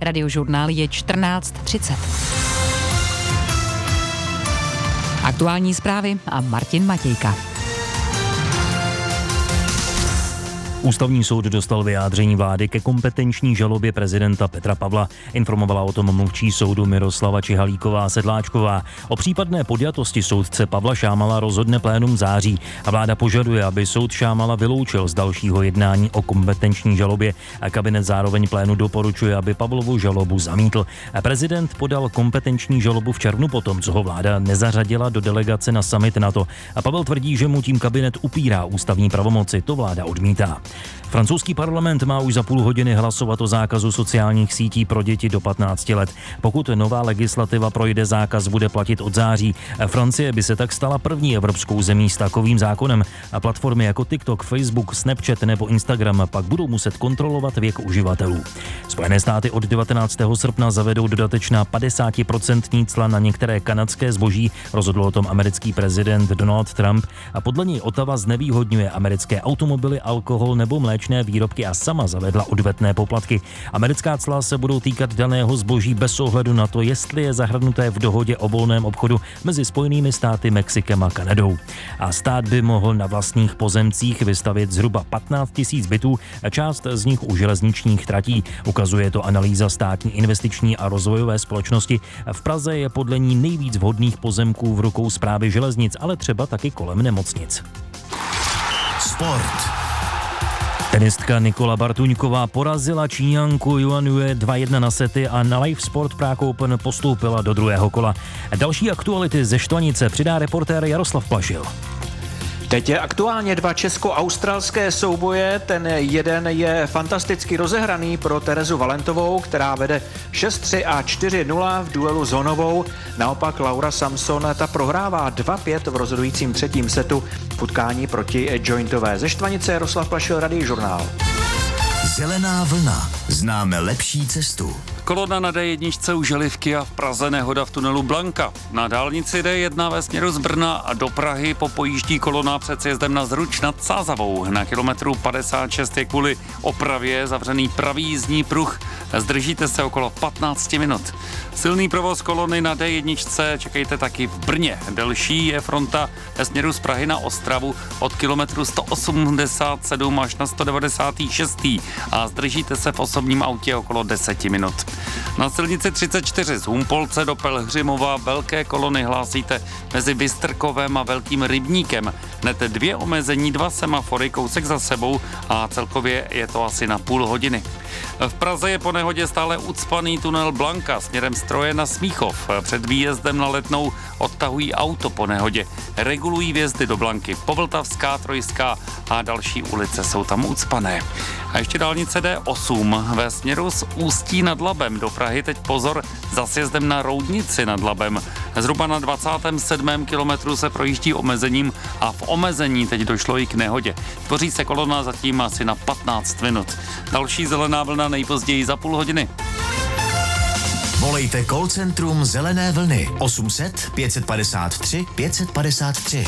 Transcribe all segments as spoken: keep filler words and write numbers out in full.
Radiožurnál je čtrnáct třicet. Aktuální zprávy a Martin Matějka. Ústavní soud dostal vyjádření vlády ke kompetenční žalobě prezidenta Petra Pavla. Informovala o tom mluvčí soudu Miroslava Čihalíková-Sedláčková. O případné podjatosti soudce Pavla Šámala rozhodne plénum září a vláda požaduje, aby soud Šámala vyloučil z dalšího jednání o kompetenční žalobě a kabinet zároveň plénu doporučuje, aby Pavlovu žalobu zamítl. A prezident podal kompetenční žalobu v červnu potom, co ho vláda nezařadila do delegace na summit NATO. A Pavel tvrdí, že mu tím kabinet upírá ústavní pravomoci. To vláda odmítá. Francouzský parlament má už za půl hodiny hlasovat o zákazu sociálních sítí pro děti do patnácti let. Pokud nová legislativa projde, zákaz bude platit od září. Francie by se tak stala první evropskou zemí s takovým zákonem. A platformy jako TikTok, Facebook, Snapchat nebo Instagram pak budou muset kontrolovat věk uživatelů. Spojené státy od devatenáctého srpna zavedou dodatečná padesátiprocentní cla na některé kanadské zboží, rozhodl o tom americký prezident Donald Trump a podle něj Ottawa znevýhodňuje americké automobily, alkohol nebo mléčné výrobky a sama zavedla odvetné poplatky. Americká cla se budou týkat daného zboží bez ohledu na to, jestli je zahrnuté v dohodě o volném obchodu mezi Spojenými státy, Mexikem a Kanadou. A stát by mohl na vlastních pozemcích vystavět zhruba patnáct tisíc bytů, část z nich u železničních tratí. Ukazuje to analýza státní investiční a rozvojové společnosti. V Praze je podle ní nejvíc vhodných pozemků v rukou Správy železnic, ale třeba taky kolem nemocnic. Sport. Tenistka Nikola Bartuňková porazila Číňanku Yuan Yue dva jedna na sety a na Live Sport Prague Open postoupila do druhého kola. Další aktuality ze Štvanice přidá reportér Jaroslav Plašil. Teď je aktuálně dva česko-australské souboje, ten jeden je fantasticky rozehraný pro Terezu Valentovou, která vede šest tři a čtyři nula v duelu s Honovou. Naopak Laura Samson ta prohrává dva pět v rozhodujícím třetím setu v utkání proti Jointové. Ze Štvanice Jaroslav Plašil, Radiožurnál. Zelená vlna. Známe lepší cestu. Kolona na dé jedna u Želivky a v Praze nehoda v tunelu Blanka. Na dálnici dé jedna ve směru z Brna a do Prahy popojíždí kolona před sjezdem na Zruč nad Sázavou. Na kilometru padesát šest je kvůli opravě zavřený pravý jízdní pruh. Zdržíte se okolo patnáct minut. Silný provoz kolony na dé jedna čekejte taky v Brně. Delší je fronta ve směru z Prahy na Ostravu od kilometru sto osmdesát sedm až na sto devadesát šest a zdržíte se v osobním autě okolo deset minut. Na silnici třicet čtyři z Humpolce do Pelhřimova velké kolony hlásíte mezi Bystrkovem a Velkým Rybníkem. Hned dvě omezení, dva semafory, kousek za sebou a celkově je to asi na půl hodiny. V Praze je po nehodě stále ucpaný tunel Blanka směrem Stroje na Smíchov. Před výjezdem na Letnou odtahují auto po nehodě. Regulují vjezdy do Blanky. Povltavská, Trojská a další ulice jsou tam ucpané. A ještě dálnice dé osm ve směru z Ústí nad Labem do Prahy teď pozor za sjezdem na Roudnici nad Labem. Zhruba na dvacátém sedmém kilometru se projíždí omezením a v omezení teď došlo i k nehodě. Tvoří se kolona zatím asi na patnáct minut. Další zelená vlna nejpozději za půl hodiny. Volejte call centrum Zelené vlny osm set pět padesát tři pět padesát tři.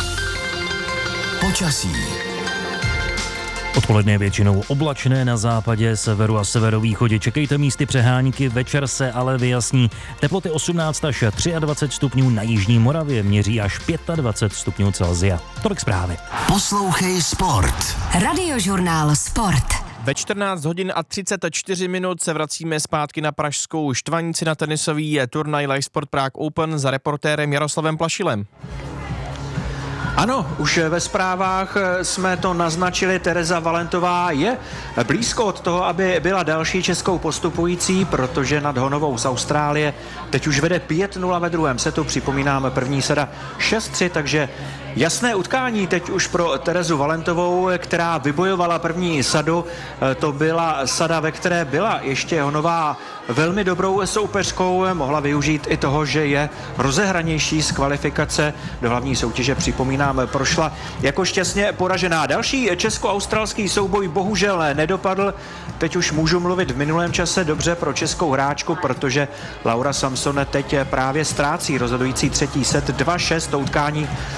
Počasí. Odpoledne je většinou oblačné na západě, severu a severovýchodě. Čekejte místy přehánky, večer se ale vyjasní. Teploty osmnáct až dvacet tři stupňů, na jižní Moravě měří až dvacet pět stupňů Celsia. Tolik zprávy. Poslouchej Sport. Radiožurnál Sport. Ve čtrnáct hodin a třicet čtyři minut se vracíme zpátky na pražskou Štvanici na tenisový turnaj Live Sport Prague Open za reportérem Jaroslavem Plašilem. Ano, už ve zprávách jsme to naznačili, Tereza Valentová je blízko od toho, aby byla další českou postupující, protože nad Honovou z Austrálie teď už vede pět nula ve druhém setu, připomínáme první sada šest tři, takže jasné utkání teď už pro Terezu Valentovou, která vybojovala první sadu, to byla sada, ve které byla ještě Honová velmi dobrou soupeřkou, mohla využít i toho, že je rozehranější z kvalifikace do hlavní soutěže, připomínám, prošla jako šťastně poražená. Další česko-australský souboj bohužel nedopadl, teď už můžu mluvit v minulém čase dobře pro českou hráčku, protože Laura Samson teď právě ztrácí rozhodující třetí set dva šest, to utkání sledují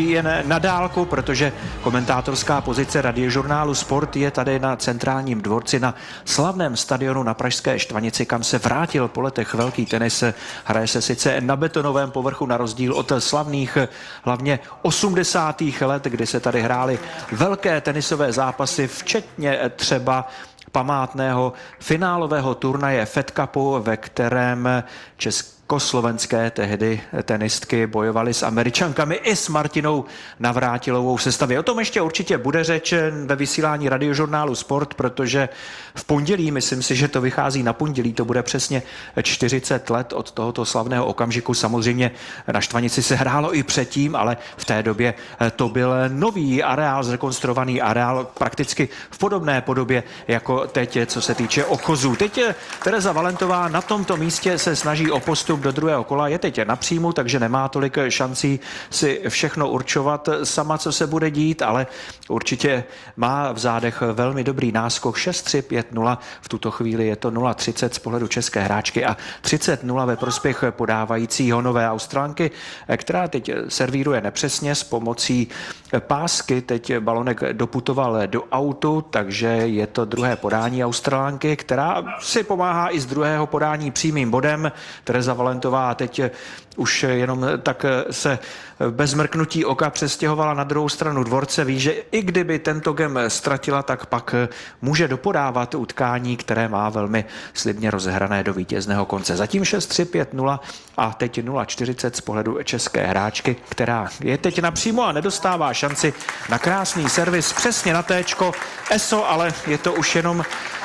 sledují jen na dálku, protože komentátorská pozice radiožurnálu Sport je tady na centrálním dvorci na slavném stadionu na pražské Štvanici, kam se vrátil po letech velký tenis. Hraje se sice na betonovém povrchu na rozdíl od slavných hlavně osmdesátých let, kdy se tady hrály velké tenisové zápasy, včetně třeba památného finálového turnaje Fed Cupu, ve kterém československé tehdy tenistky bojovaly s Američankami i s Martinou Navrátilovou v sestavě. O tom ještě určitě bude řeč ve vysílání radiožurnálu Sport, protože v pondělí, myslím si, že to vychází na pondělí, to bude přesně čtyřicet let od tohoto slavného okamžiku. Samozřejmě na Štvanici se hrálo i předtím, ale v té době to byl nový areál, zrekonstruovaný areál prakticky v podobné podobě jako teď, co se týče ochozů. Teď Tereza Valentová na tomto místě se snaží o postup do druhého kola, je teď na příjmu, takže nemá tolik šancí si všechno určovat sama, co se bude dít, ale určitě má v zádech velmi dobrý náskok. Šest tři pět nula, v tuto chvíli je to nula třicet z pohledu české hráčky a třicet nula ve prospěch podávající Honové Australanky, která teď servíruje nepřesně s pomocí pásky. Teď balonek doputoval do autu, takže je to druhé podání Australanky, která si pomáhá i z druhého podání přímým bodem. Tereza Valentová teď už jenom tak se bez mrknutí oka přestěhovala na druhou stranu dvorce. Ví, že i kdyby tento gem ztratila, tak pak může dopodávat utkání, které má velmi slibně rozehrané do vítězného konce. Zatím šest tři pět nula a teď nula čtyřicet z pohledu české hráčky, která je teď napřímo a nedostává šanci na krásný servis přesně na téčko. Eso, ale je to už jenom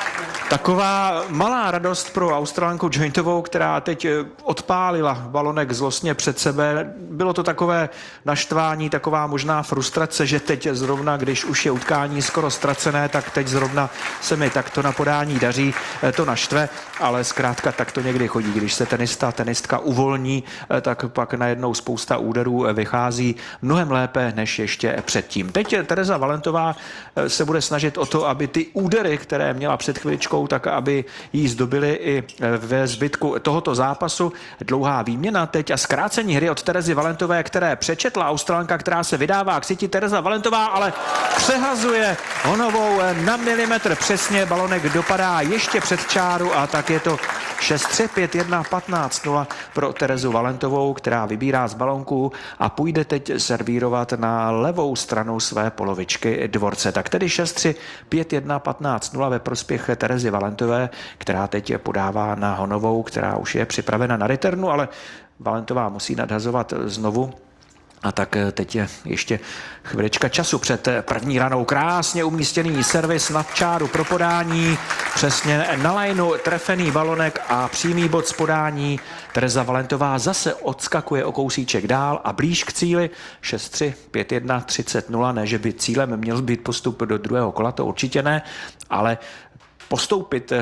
taková malá radost pro Australanku Jointovou, která teď odpálila balonek zlostně před sebe. Bylo to takové naštvání, taková možná frustrace, že teď zrovna, když už je utkání skoro ztracené, tak teď zrovna se mi takto na podání daří, to naštve, ale zkrátka tak to někdy chodí. Když se tenista, tenistka uvolní, tak pak najednou spousta úderů vychází mnohem lépe, než ještě předtím. Teď Tereza Valentová se bude snažit o to, aby ty údery, které měla před chviličkou, tak aby jí zdobili i ve zbytku tohoto zápasu. Dlouhá výměna teď a zkrácení hry od Terezy Valentové, které přečetla Australanka, která se vydává k síti. Tereza Valentová ale přehazuje Honovou na milimetr přesně. Balonek dopadá ještě před čáru a tak je to šest tři pět jedna patnáct nula pro Terezu Valentovou, která vybírá z balonku a půjde teď servírovat na levou stranu své polovičky dvorce. Tak tedy šest tři pět jedna patnáct nula ve prospěch Terezy Valentové, která teď podává na Honovou, která už je připravena na returnu, ale Valentová musí nadhazovat znovu. A tak teď je ještě chvilička času před první ranou. Krásně umístěný servis nad čáru pro podání. Přesně na lajnu trefený balonek a přímý bod z podání. Tereza Valentová zase odskakuje o kousíček dál a blíž k cíli. šest tři pět jedna třicet nula. Ne, že by cílem měl být postup do druhého kola, to určitě ne, ale postoupit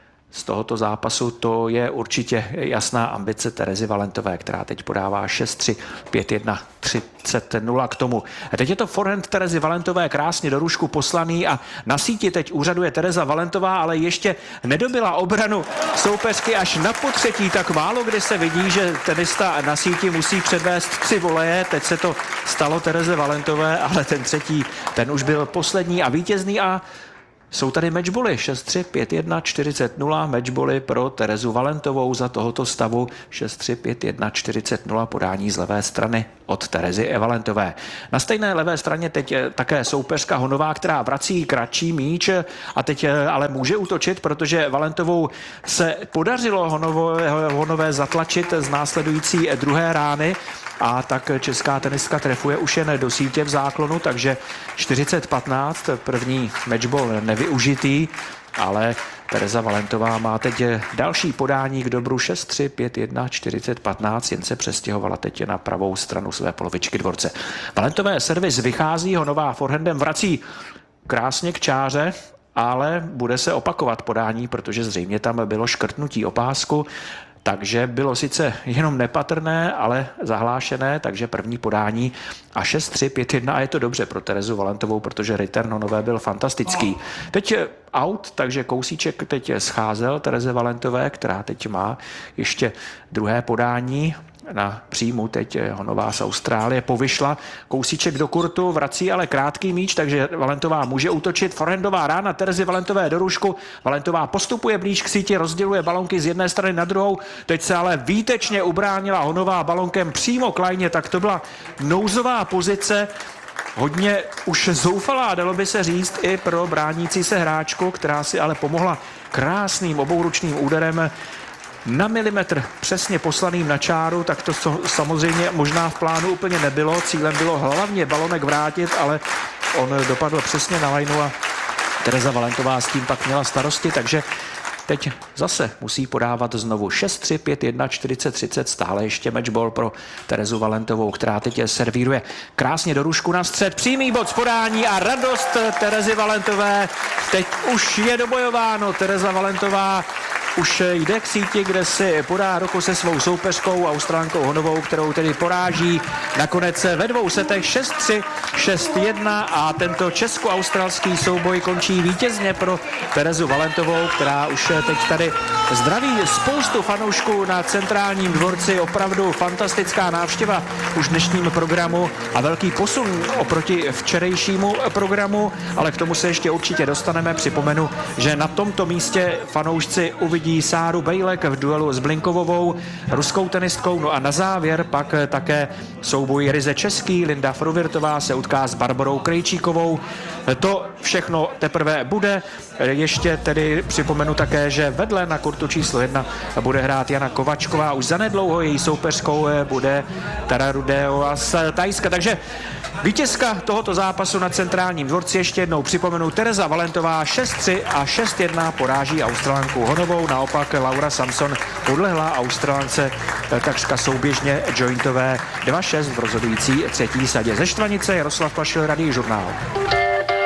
z tohoto zápasu, to je určitě jasná ambice Terezy Valentové, která teď podává šest tři pět jedna třicet nula k tomu. A teď je to forehand Terezy Valentové krásně do růžku poslaný a na síti teď úřaduje Tereza Valentová, ale ještě nedobila obranu soupeřky až na potřetí. Tak málo kdy se vidí, že tenista na síti musí předvést tři voleje. Teď se to stalo Tereze Valentové, ale ten třetí, ten už byl poslední a vítězný a jsou tady matchboly šest tři pět jedna čtyřicet nula, matchboly pro Terezu Valentovou za tohoto stavu šest tři pět jedna čtyřicet nula, podání z levé strany od Terezy Valentové. Na stejné levé straně teď také soupeřka Honová, která vrací kratší míč a teď ale může útočit, protože Valentovou se podařilo Honové, Honové zatlačit z následující druhé rány a tak česká tenistka trefuje už jen do sítě v záklonu, takže čtyřicet patnáct, první matchball nevyužitý, ale Tereza Valentová má teď další podání k dobru šest tři pět jedna čtyřicet patnáct, jen se přestěhovala teď na pravou stranu své polovičky dvorce. Valentové servis vychází, Honová forehandem vrací krásně k čáře, ale bude se opakovat podání, protože zřejmě tam bylo škrtnutí opásku. Takže bylo sice jenom nepatrné, ale zahlášené, takže první podání a šest tři pět jedna a je to dobře pro Terezu Valentovou, protože return Honové byl fantastický. Teď out, takže kousíček teď scházel Tereze Valentové, která teď má ještě druhé podání na příjmu teď Honová z Austrálie povyšla kousíček do kurtu, vrací ale krátký míč, takže Valentová může útočit. Forehandová rána Terezy Valentové do růžku. Valentová postupuje blíž k síti, rozděluje balonky z jedné strany na druhou. Teď se ale výtečně ubránila Honová balonkem přímo k lajně, tak to byla nouzová pozice. Hodně už zoufalá, dalo by se říct, i pro bránící se hráčku, která si ale pomohla krásným obouručným úderem na milimetr přesně poslaným na čáru, tak to samozřejmě možná v plánu úplně nebylo. Cílem bylo hlavně balonek vrátit, ale on dopadl přesně na lajnu a Tereza Valentová s tím pak měla starosti, takže teď zase musí podávat znovu šest tři, pět jedna, čtyřicet třicet, stále ještě matchball pro Terezu Valentovou, která teď servíruje krásně do růžku na střed, přímý bod z podání a radost Terezy Valentové. Teď už je dobojováno, Tereza Valentová už jde k síti, kde si podá ruku se svou soupeřkou Australánkou Honovou, kterou tedy poráží nakonec ve dvou setech šest tři, šest jedna a tento česko-australský souboj končí vítězně pro Terezu Valentovou, která už teď tady zdraví spoustu fanoušků na Centrálním dvorci. Opravdu fantastická návštěva už dnešním programu a velký posun oproti včerejšímu programu, ale k tomu se ještě určitě dostaneme. Připomenu, že na tomto místě fanoušci uvidí Sáru Bejlek v duelu s Blinkovovou, ruskou tenistkou, no a na závěr pak také souboj ryze český. Linda Fruvirtová se utká s Barborou Krejčíkovou. To všechno teprve bude. Ještě tedy připomenu také, že vedle na kurtu číslo jedna bude hrát Jana Kovačková. Už zanedlouho její soupeřkou bude Tara Rudeová z Thajska. Takže vítězka tohoto zápasu na Centrálním dvorci, ještě jednou připomenu, Tereza Valentová šest tři a šest jedna poráží Australánku Honovou. Naopak Laura Samson podlehla Australance takřka souběžně jointové dva šest v rozhodující třetí sadě. Ze Štvanice Jaroslav Pašil, Radý žurnál.